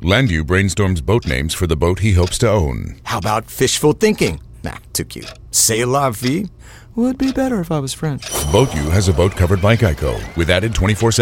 Landu brainstorms boat names for the boat he hopes to own. How about fishful thinking? Nah, too cute. C'est la vie? Would be better if I was French. BoatU has a boat covered by Geico with added 24/7